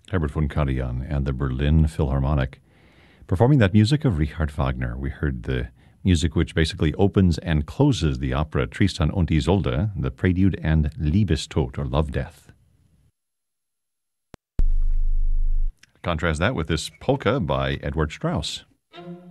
Herbert von Karajan and the Berlin Philharmonic performing that music of Richard Wagner. We heard the music which basically opens and closes the opera Tristan und Isolde, the prelude and Liebestod, or Love Death. Contrast that with this polka by Edward Strauss.